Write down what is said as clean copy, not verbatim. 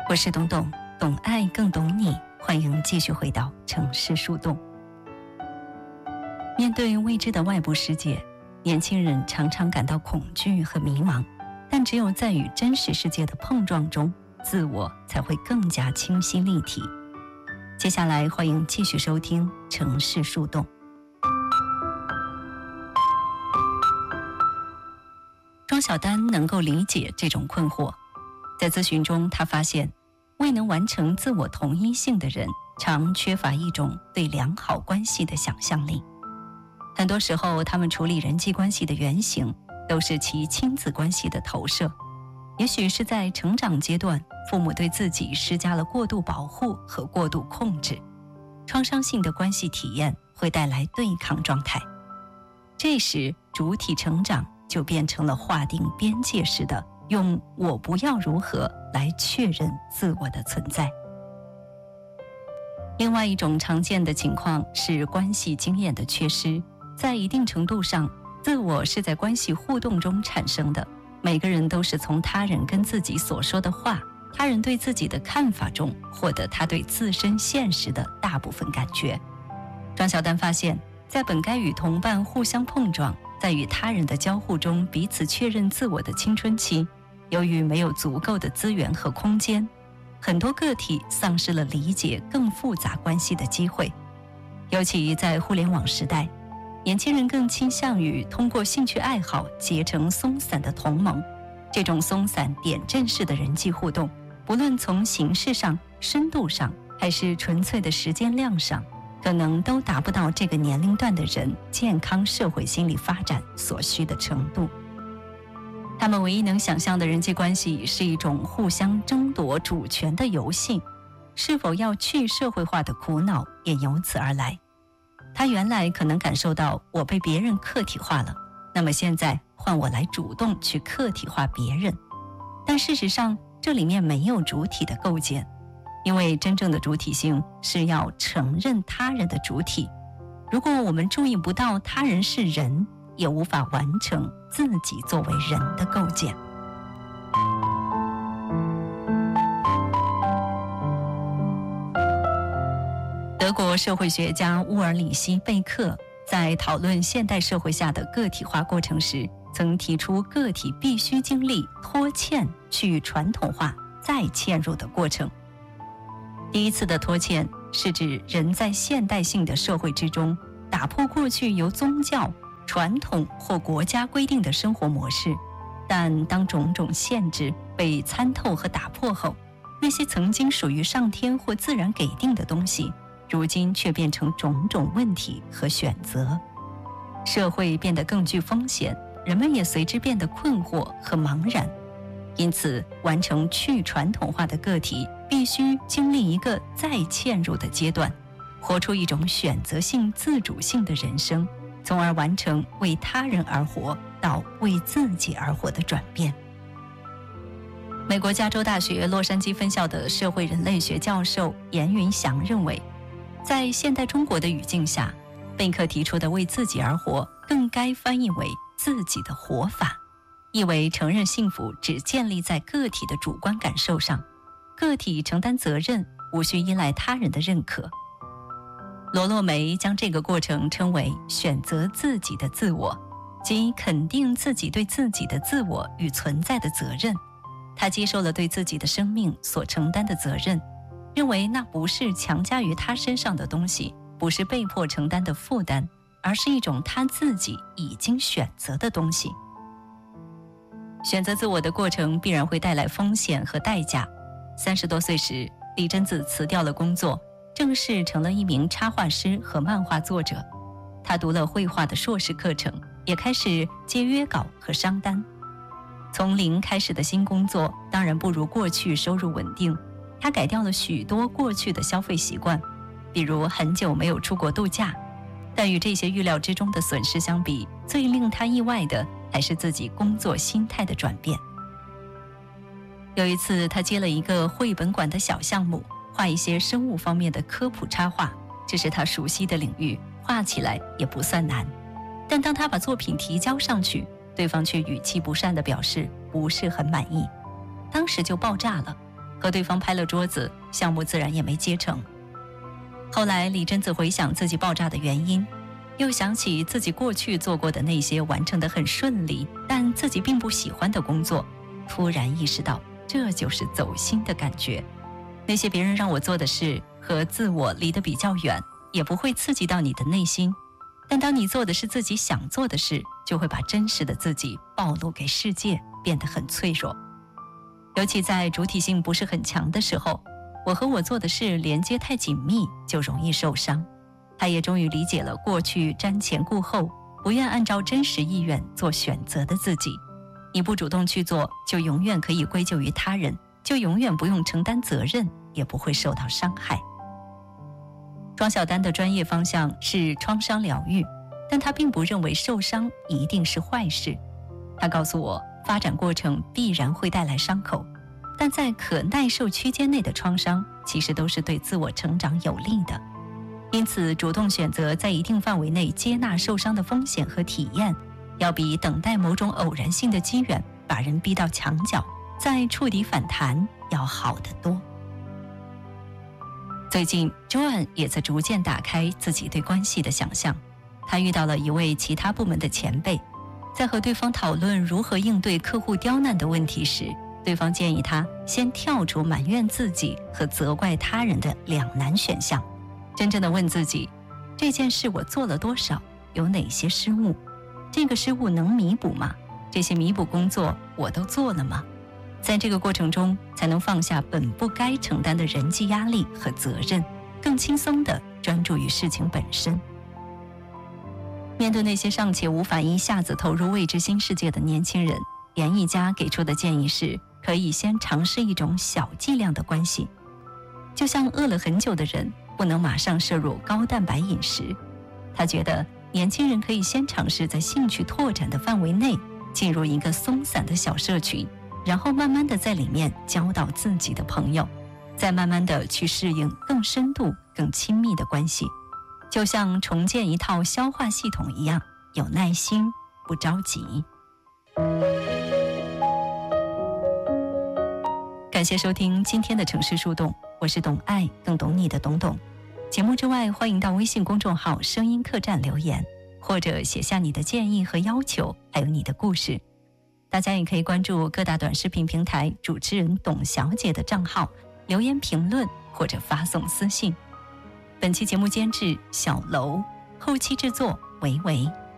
我是董董，懂爱更懂你，欢迎继续回到城市树洞。面对未知的外部世界，年轻人常常感到恐惧和迷茫，但只有在与真实世界的碰撞中，自我才会更加清晰立体。接下来欢迎继续收听城市树洞。庄小丹能够理解这种困惑，在咨询中他发现，未能完成自我同一性的人常缺乏一种对良好关系的想象力。很多时候他们处理人际关系的原型都是其亲子关系的投射，也许是在成长阶段，父母对自己施加了过度保护和过度控制，创伤性的关系体验会带来对抗状态。这时主体成长就变成了划定边界式的用我不要如何来确认自我的存在。另外一种常见的情况是关系经验的缺失，在一定程度上，自我是在关系互动中产生的，每个人都是从他人跟自己所说的话，他人对自己的看法中获得他对自身现实的大部分感觉。庄小丹发现，在本该与同伴互相碰撞，在与他人的交互中彼此确认自我的青春期，由于没有足够的资源和空间，很多个体丧失了理解更复杂关系的机会。尤其在互联网时代，年轻人更倾向于通过兴趣爱好结成松散的同盟。这种松散点阵式的人际互动，不论从形式上、深度上，还是纯粹的时间量上，可能都达不到这个年龄段的人健康社会心理发展所需的程度。他们唯一能想象的人际关系是一种互相争夺主权的游戏，是否要去社会化的苦恼也由此而来。他原来可能感受到我被别人客体化了，那么现在换我来主动去客体化别人。但事实上，这里面没有主体的构建，因为真正的主体性是要承认他人的主体。如果我们注意不到他人是人，也无法完成自己作为人的构建。德国社会学家乌尔里希·贝克在讨论现代社会下的个体化过程时，曾提出个体必须经历脱嵌去传统化再嵌入的过程。第一次的脱嵌是指人在现代性的社会之中，打破过去由宗教、传统或国家规定的生活模式，但当种种限制被参透和打破后，那些曾经属于上天或自然给定的东西，如今却变成种种问题和选择。社会变得更具风险，人们也随之变得困惑和茫然。因此，完成去传统化的个体必须经历一个再嵌入的阶段，活出一种选择性、自主性的人生，从而完成为他人而活到为自己而活的转变。美国加州大学洛杉矶分校的社会人类学教授严云祥认为，在现代中国的语境下，贝克提出的为自己而活更该翻译为自己的活法，意为承认幸福只建立在个体的主观感受上，个体承担责任，无需依赖他人的认可。罗洛梅将这个过程称为选择自己的自我，即肯定自己对自己的自我与存在的责任。他接受了对自己的生命所承担的责任，认为那不是强加于他身上的东西，不是被迫承担的负担，而是一种他自己已经选择的东西。选择自我的过程必然会带来风险和代价。30多岁时，李贞子辞掉了工作，正式成了一名插画师和漫画作者。他读了绘画的硕士课程，也开始接约稿和商单。从零开始的新工作当然不如过去收入稳定，他改掉了许多过去的消费习惯，比如很久没有出国度假。但与这些预料之中的损失相比，最令他意外的还是自己工作心态的转变。有一次，他接了一个绘本馆的小项目，画一些生物方面的科普插画，这是他熟悉的领域，画起来也不算难。但当他把作品提交上去，对方却语气不善地表示不是很满意，当时就爆炸了。 和对方拍了桌子，项目自然也没接成。后来李贞子回想自己爆炸的原因，又想起自己过去做过的那些完成得很顺利，但自己并不喜欢的工作，突然意识到这就是走心的感觉。那些别人让我做的事和自我离得比较远，也不会刺激到你的内心，但当你做的是自己想做的事，就会把真实的自己暴露给世界，变得很脆弱。尤其在主体性不是很强的时候，我和我做的事连接太紧密，就容易受伤。他也终于理解了过去瞻前顾后，不愿按照真实意愿做选择的自己。你不主动去做，就永远可以归咎于他人，就永远不用承担责任，也不会受到伤害。庄小丹的专业方向是创伤疗愈，但他并不认为受伤一定是坏事。他告诉我，发展过程必然会带来伤口，但在可耐受区间内的创伤其实都是对自我成长有利的。因此，主动选择在一定范围内接纳受伤的风险和体验，要比等待某种偶然性的机缘把人逼到墙角再触底反弹要好得多。最近 Joan 也在逐渐打开自己对关系的想象。他遇到了一位其他部门的前辈，在和对方讨论如何应对客户刁难的问题时，对方建议他先跳出埋怨自己和责怪他人的两难选项，真正的问自己，这件事我做了多少，有哪些失误，这个失误能弥补吗？这些弥补工作我都做了吗？在这个过程中，才能放下本不该承担的人际压力和责任，更轻松地专注于事情本身。面对那些尚且无法一下子投入未知新世界的年轻人，严艺佳给出的建议是，可以先尝试一种小剂量的关系。就像饿了很久的人，不能马上摄入高蛋白饮食。他觉得年轻人可以先尝试在兴趣拓展的范围内，进入一个松散的小社群，然后慢慢的在里面交到自己的朋友，再慢慢的去适应更深度、更亲密的关系。就像重建一套消化系统一样，有耐心，不着急。感谢收听今天的城市树洞，我是懂爱更懂你的董董。节目之外，欢迎到微信公众号声音客栈留言，或者写下你的建议和要求，还有你的故事。大家也可以关注各大短视频平台主持人董小姐的账号，留言评论或者发送私信。本期节目监制小楼，后期制作维维。